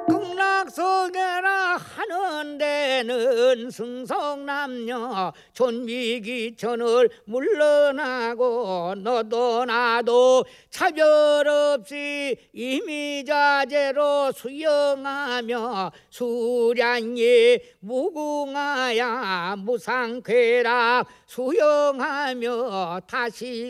극락성에라 하는 데는 승성남녀 존미기천을 물러나고 너도 나도 차별 없이 이미자재로 수영하며 수량이 무궁하야 무상쾌락 수영하며 다시